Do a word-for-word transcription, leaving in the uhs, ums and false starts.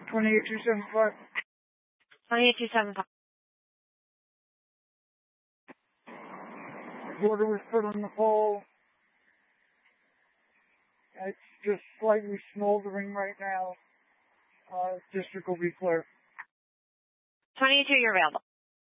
twenty-eight two seven five. twenty-eight two seven five. Order was put on the pole. It's just slightly smoldering right now. Uh, district will be clear. twenty-two, you're available.